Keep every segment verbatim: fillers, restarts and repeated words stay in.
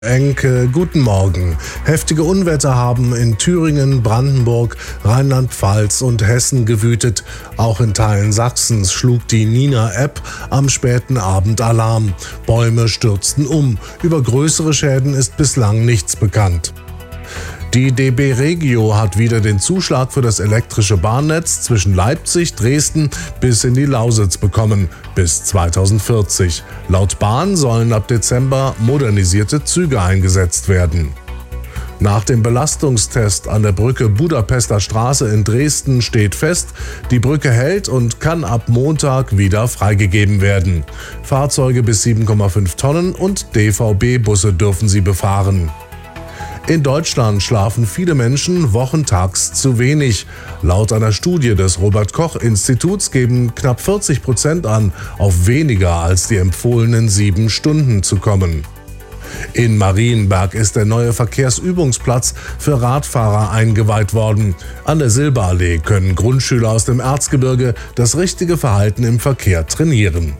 Enke, guten Morgen. Heftige Unwetter haben in Thüringen, Brandenburg, Rheinland-Pfalz und Hessen gewütet. Auch in Teilen Sachsens schlug die Nina-App am späten Abend Alarm. Bäume stürzten um. Über größere Schäden ist bislang nichts bekannt. Die D B Regio hat wieder den Zuschlag für das elektrische Bahnnetz zwischen Leipzig, Dresden bis in die Lausitz bekommen, bis zweitausendvierzig. Laut Bahn sollen ab Dezember modernisierte Züge eingesetzt werden. Nach dem Belastungstest an der Brücke Budapester Straße in Dresden steht fest, die Brücke hält und kann ab Montag wieder freigegeben werden. Fahrzeuge bis sieben Komma fünf Tonnen und D V B-Busse dürfen sie befahren. In Deutschland schlafen viele Menschen wochentags zu wenig. Laut einer Studie des Robert-Koch-Instituts geben knapp vierzig Prozent an, auf weniger als die empfohlenen sieben Stunden zu kommen. In Marienberg ist der neue Verkehrsübungsplatz für Radfahrer eingeweiht worden. An der Silberallee können Grundschüler aus dem Erzgebirge das richtige Verhalten im Verkehr trainieren.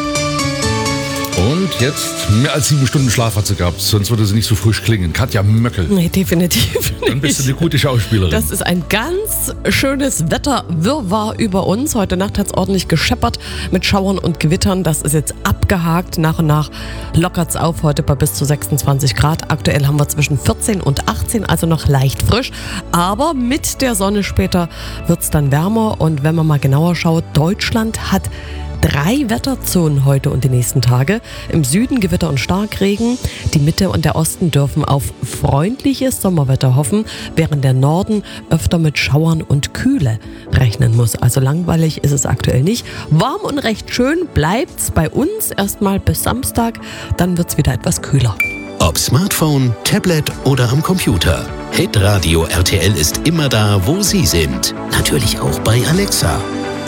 Und jetzt mehr als sieben Stunden Schlaf hat sie gehabt, sonst würde sie nicht so frisch klingen. Katja Möckel. Nee, definitiv nicht. Dann bist du eine gute Schauspielerin. Das ist ein ganz schönes Wetterwirrwarr über uns. Heute Nacht hat es ordentlich gescheppert mit Schauern und Gewittern. Das ist jetzt abgehakt. Nach und nach lockert es auf. Heute bei bis zu sechsundzwanzig Grad. Aktuell haben wir zwischen vierzehn und achtzehn, also noch leicht frisch. Aber mit der Sonne später wird es dann wärmer. Und wenn man mal genauer schaut, Deutschland hat drei Wetterzonen heute und die nächsten Tage. Im Süden Gewitter und Starkregen. Die Mitte und der Osten dürfen auf freundliches Sommerwetter hoffen, während der Norden öfter mit Schauern und Kühle rechnen muss. Also langweilig ist es aktuell nicht. Warm und recht schön bleibt's bei uns erstmal bis Samstag. Dann wird's wieder etwas kühler. Ob Smartphone, Tablet oder am Computer. Hitradio R T L ist immer da, wo Sie sind. Natürlich auch bei Alexa.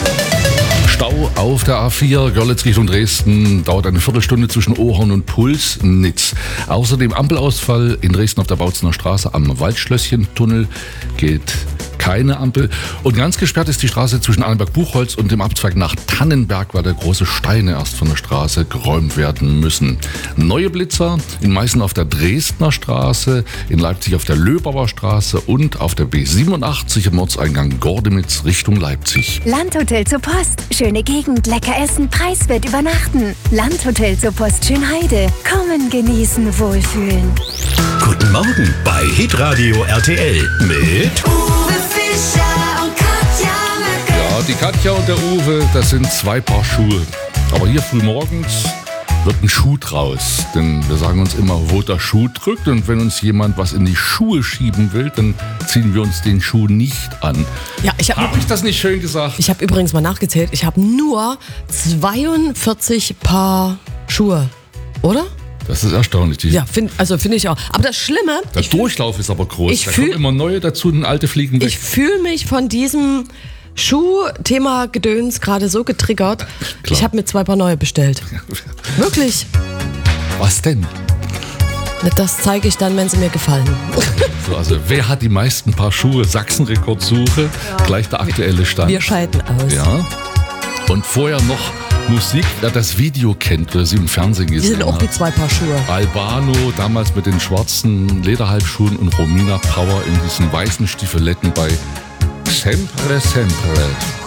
Stau auf der A vier, Görlitz Richtung Dresden, dauert eine Viertelstunde zwischen Ohorn und Pulsnitz. Außerdem Ampelausfall in Dresden auf der Bautzener Straße am Waldschlösschen-Tunnel geht keine Ampel. Und ganz gesperrt ist die Straße zwischen Annenberg-Buchholz und dem Abzweig nach Tannenberg, weil da große Steine erst von der Straße geräumt werden müssen. Neue Blitzer in Meißen auf der Dresdner Straße, in Leipzig auf der Löbauer Straße und auf der B siebenundachtzig im Ortseingang Gordemitz Richtung Leipzig. Landhotel zur Post. Schöne Gegend, lecker essen, preiswert übernachten. Landhotel zur Post Schönheide. Kommen, genießen, wohlfühlen. Guten Morgen bei Hitradio R T L mit Uwe Fischer und Katja Möckel. Ja, die Katja und der Uwe, das sind zwei Paar Schuhe. Aber hier früh morgens wird ein Schuh draus. Denn wir sagen uns immer, wo der Schuh drückt. Und wenn uns jemand was in die Schuhe schieben will, dann ziehen wir uns den Schuh nicht an. Ja, ich habe Hab ich das nicht schön gesagt? ich hab übrigens mal nachgezählt. Ich habe nur zweiundvierzig Paar Schuhe, oder? Das ist erstaunlich. Die, Ja, find, also finde ich auch. Aber das Schlimme, der ich, Durchlauf ist aber groß. ich da fühl- kommen immer neue dazu und alte fliegen weg. ich fühle mich von diesem Schuh-Thema Gedöns gerade so getriggert. Klar. Ich habe mir zwei Paar neue bestellt. Wirklich. Was denn? Das zeige ich dann, wenn sie mir gefallen. So, also wer hat die meisten Paar Schuhe? Sachsen-Rekordsuche. Gleich der aktuelle Stand. Wir scheiden aus. Ja. Und vorher noch Musik, wer das Video kennt, wer sie im Fernsehen Wir gesehen sind auch hat. die zwei Paar Schuhe. Albano, damals mit den schwarzen Lederhalbschuhen und Romina Power in diesen weißen Stiefeletten bei Sempre Sempre.